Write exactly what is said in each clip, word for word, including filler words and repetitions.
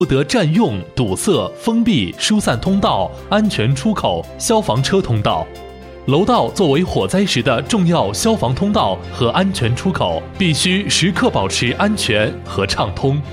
不得占用、堵塞、封闭、疏散通道、安全出口、消防车通道。楼道作为火灾时的重要消防通道和安全出口，必须时刻保持安全和畅通。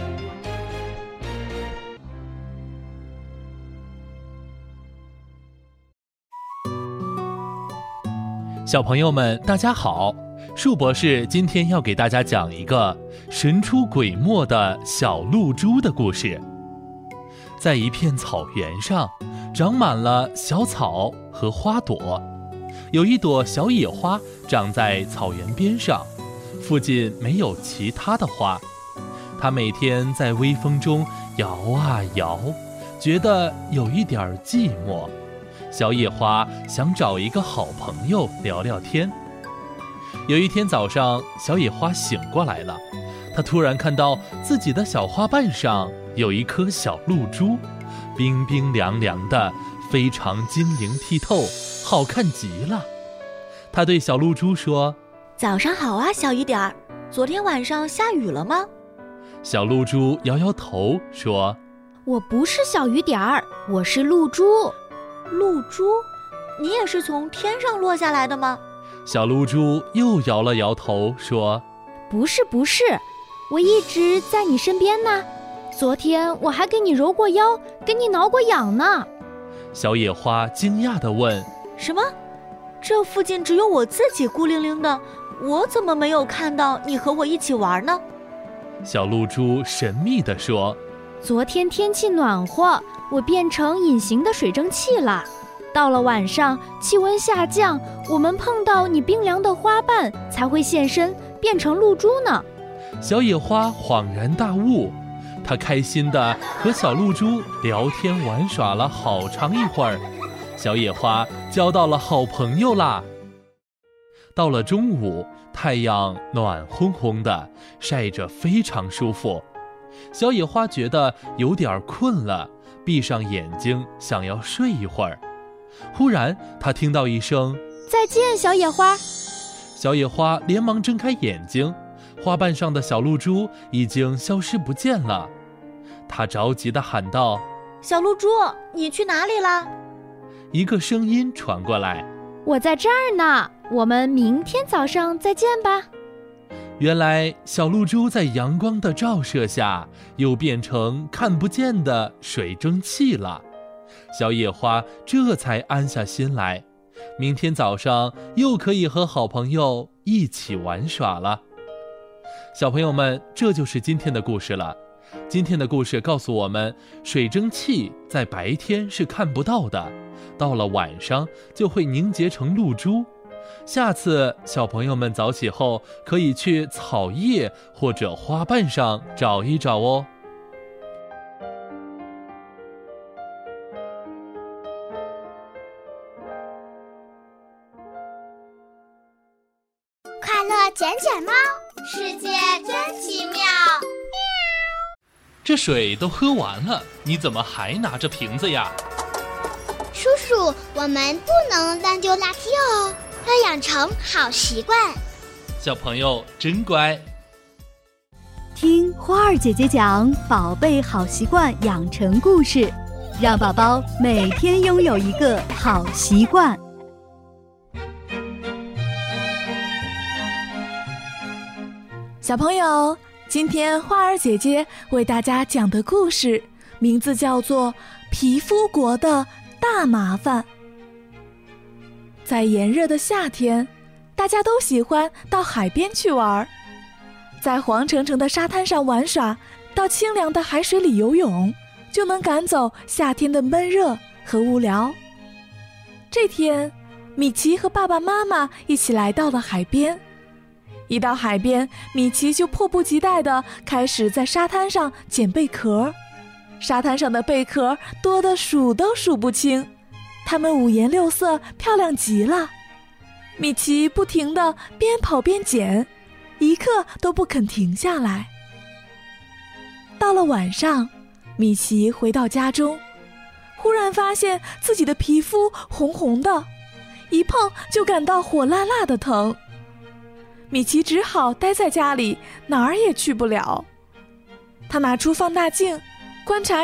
小朋友们，大家好！树博士今天要给大家讲一个神出鬼没的小露珠的故事。在一片草原上，长满了小草和花朵。有一朵小野花长在草原边上，附近没有其他的花。它每天在微风中摇啊摇，觉得有一点寂寞。小野花想找一个好朋友聊聊天。有一天早上，小野花醒过来了，她突然看到自己的小花瓣上有一颗小露珠，冰冰凉凉的，非常晶莹剔透，好看极了。她对小露珠说： 早上好啊，小雨点儿，昨天晚上下雨了吗？ 小露珠摇摇头说： 我不是小雨点儿，我是露珠。 露珠？你也是从天上落下来的吗？ 小露珠又摇了摇头说： 不是不是，我一直在你身边呢，昨天我还给你揉过腰，给你挠过痒呢。 小野花惊讶地问： 什么？这附近只有我自己孤零零的，我怎么没有看到你和我一起玩呢？ 小露珠神秘地说： 昨天天气暖和，我变成隐形的水蒸气了。到了晚上，气温下降，我们碰到你冰凉的花瓣，才会现身，变成露珠呢。 小野花恍然大悟，她开心地和小露珠聊天玩耍了好长一会儿。小野花交到了好朋友啦。到了中午，太阳暖烘烘的，晒着非常舒服。小野花觉得有点困了，闭上眼睛想要睡一会儿。忽然她听到一声再见，小野花。 小野花连忙睁开眼睛，花瓣上的小露珠已经消失不见了。她着急地喊道： 小露珠，你去哪里了？ 一个声音传过来： 我在这儿呢，我们明天早上再见吧。 原来小露珠在阳光的照射下又变成看不见的水蒸气了。小野花这才安下心来，明天早上又可以和好朋友一起玩耍了。小朋友们，这就是今天的故事了。今天的故事告诉我们，水蒸气在白天是看不到的，到了晚上就会凝结成露珠。下次小朋友们早起后可以去草叶或者花瓣上找一找哦。 快乐捡捡猫，世界真奇妙。 这水都喝完了，你怎么还拿着瓶子呀？ 叔叔，我们不能乱丢垃圾哦，要养成好习惯。 小朋友真乖。 听花儿姐姐讲宝贝好习惯养成故事，让宝宝每天拥有一个好习惯。 小朋友，今天花儿姐姐为大家讲的故事名字叫做《皮肤国的大麻烦》。在炎热的夏天，大家都喜欢到海边去玩，在黄澄澄的沙滩上玩耍，到清凉的海水里游泳，就能赶走夏天的闷热和无聊。这天，米奇和爸爸妈妈一起来到了海边。一到海边，米奇就迫不及待地开始在沙滩上捡贝壳。沙滩上的贝壳多得数都数不清，它们五颜六色，漂亮极了。米奇不停地边跑边捡，一刻都不肯停下来。到了晚上，米奇回到家中，忽然发现自己的皮肤红红的，一碰就感到火辣辣的疼。米奇只好待在家里，哪儿也去不了。他拿出放大镜，观察